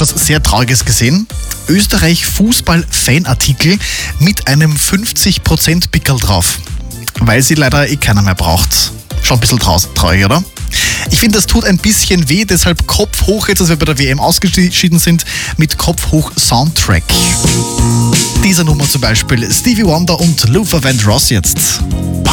etwas sehr Trauriges gesehen. Österreich Fußball-Fanartikel mit einem 50% Pickel drauf. Weil sie leider keiner mehr braucht. Schon ein bisschen traurig, oder? Ich finde, das tut ein bisschen weh, deshalb Kopf hoch jetzt, als wir bei der WM ausgeschieden sind, mit Kopf hoch Soundtrack. Dieser Nummer zum Beispiel Stevie Wonder und Luther Vandross jetzt.